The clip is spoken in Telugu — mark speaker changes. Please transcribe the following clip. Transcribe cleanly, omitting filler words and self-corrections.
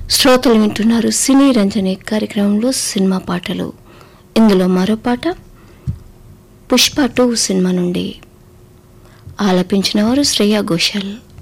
Speaker 1: శ్రోతలు వింటున్నారు సినీ రంజని కార్యక్రమంలో సినిమా పాటలు. ఇందులో మరో పాట పుష్ప 2 సినిమా నుండి. ఆలపించిన వారు శ్రేయా ఘోషాల్.